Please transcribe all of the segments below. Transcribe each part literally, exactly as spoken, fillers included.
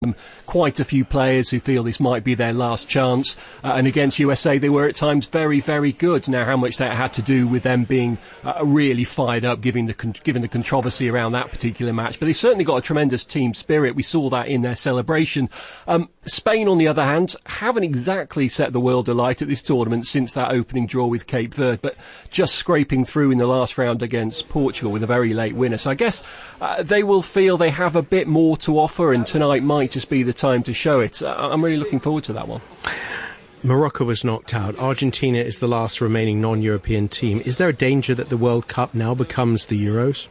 quite a few players who feel this might be their last chance, uh, and against U S A they were at times very, very good. Now, how much that had to do with them being uh, really fired up, given the con- given the controversy around that particular match, but they've certainly got a tremendous team spirit. We saw that in their celebration. Um, Spain, on the other hand, haven't exactly set the world alight at this tournament since that opening draw with Cape Verde, but just scraping through in the last round against Portugal with a very late winner. So I guess uh, they will feel they have a bit more to offer, and tonight might just be the time to show it. Uh, I'm really looking forward to that one. Morocco was knocked out. Argentina is the last remaining non-European team. Is there a danger that the World Cup now becomes the Euros?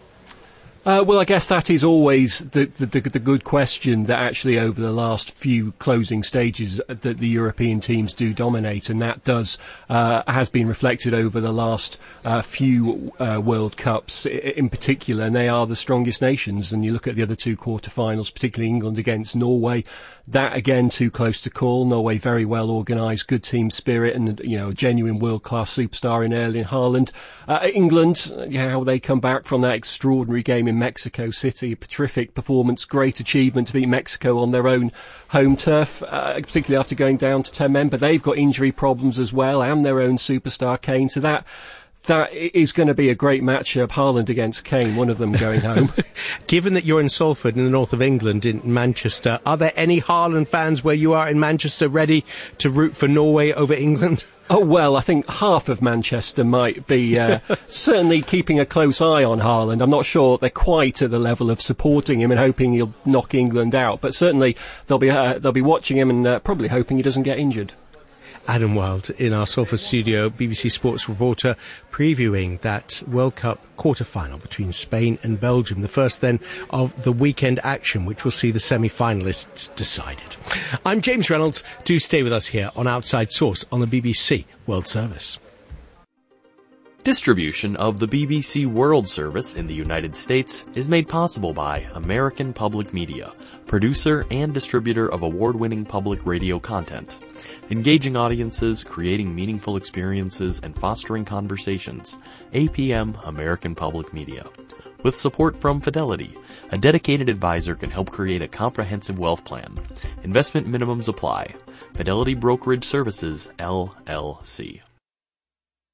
Uh, well, I guess that is always the, the, the, the good question, that actually over the last few closing stages that the European teams do dominate, and that does uh, has been reflected over the last uh, few uh, World Cups in particular, and they are the strongest nations. And you look at the other two quarterfinals, particularly England against Norway. That, again, too close to call. Norway very well organised, good team spirit, and, you know, a genuine world-class superstar in Erling Haaland. Uh, England, yeah, how they come back from that extraordinary game in Mexico City, a terrific performance, great achievement to beat Mexico on their own home turf, uh, particularly after going down to ten men. But they've got injury problems as well, and their own superstar Kane. So that that is going to be a great matchup. Haaland against Kane, one of them going home. Given that you're in Salford in the north of England, in Manchester, are there any Haaland fans where you are in Manchester ready to root for Norway over England? Oh, well, I think half of Manchester might be uh, certainly keeping a close eye on Haaland. I'm not sure they're quite at the level of supporting him and hoping he'll knock England out, but certainly they'll be uh, they'll be watching him and uh, probably hoping he doesn't get injured. Adam Wilde in our Salford studio, B B C Sports reporter, previewing that World Cup quarter-final between Spain and Belgium, the first then of the weekend action, which will see the semi-finalists decided. I'm James Reynolds. Do stay with us here on Outside Source on the B B C World Service. Distribution of the B B C World Service in the United States is made possible by American Public Media, producer and distributor of award-winning public radio content. Engaging audiences, creating meaningful experiences, and fostering conversations. A P M American Public Media. With support from Fidelity, a dedicated advisor can help create a comprehensive wealth plan. Investment minimums apply. Fidelity Brokerage Services, L L C.